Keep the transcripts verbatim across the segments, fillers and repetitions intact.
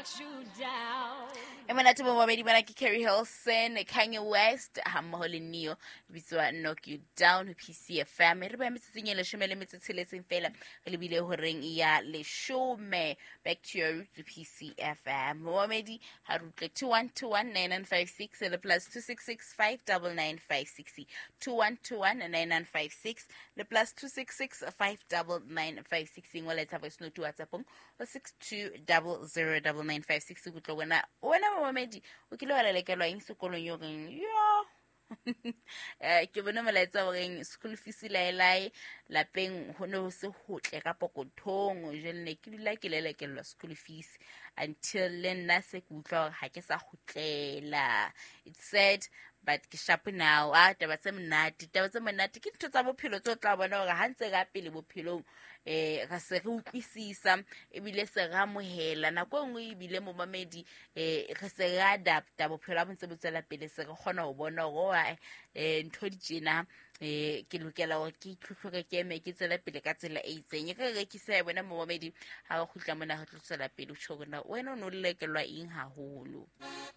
you down. Emanati mo mabedi bana ke Carrie Hilson, Kanye West, hammoho le Neo, bitswa Knock You Down, P C F M. Re ba metsetseng le shome le metsetseletseng fela, re lebile ho reng ya le shome. Back to your roots, P C F M. Mohamedi ha rutle two one two one nine nine five six le plus two six six five nine nine five six two one two one nine nine five six le plus two six six five nine nine five six ngole tsa voice note WhatsApp o six two zero zero nine nine five six go tlo wena wena Mohamedi o kile wa lelekelwa eng sekolong yo reng yo eh ke bona molaetsa wa reng school fees la lai lapeng ho ne ho se hotle ka pokothong jele ne ke dula ke lelekelwa school fees until lena se ke utlwa ha ke sa hotlela. It said but ke sharp now ah taba tse mnati taba tse mnati ke ntho tsa bophelo tso tla bona hore ha ntse ga pele bophelong eh ga se re utlwisisa e bile se ga mohela nako engwe e bile mo mamedi eh re se ga adapta bophelo ba ntse botsela pele se re gona ho bona hore eh ntho di tsena eh ke lokela hore ke tlhotlhoke ke eme ke tsela pele ka tsela e itseng ke re ke se bona mo mamedi ha go khutla mona go tlhotsela pele o tshogona wena o no lekelwa eng haholo.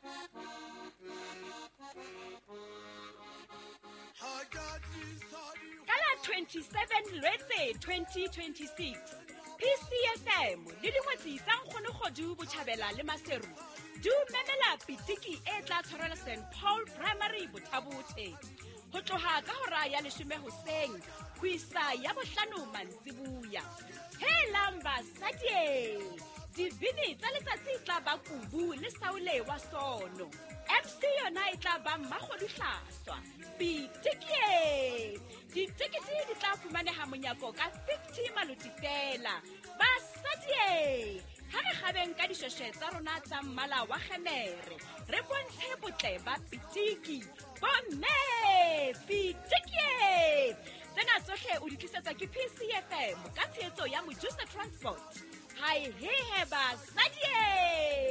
Kala twenty-seven Lwetse twenty twenty-six P C F M le dingwetsi tsa nkgono godu botjhabela le maseru du memela pitiki e tla tshwarela Saint Paul Primary Bothabothe ho tloha ka hora ya leshome hoseng ho isa ya bohlano mantsibuya. Helang basadie dibini tsa letsatsi tla ba kubu le saule wa sono M C yona e tla ba Mmakgodihlaswa pitiki ditikiti di tla fumaneha monyako ka fifty maluti fela basadie ha re gabeng ka dishweshwe tsa rona tsa mmala wa kgemere re bontshe botle ba pitiki bomme pitiki tsena tsohle o di tlisetsa ke P C F M ka tshehetso ya Mojusa Transport. Hai he he basadie.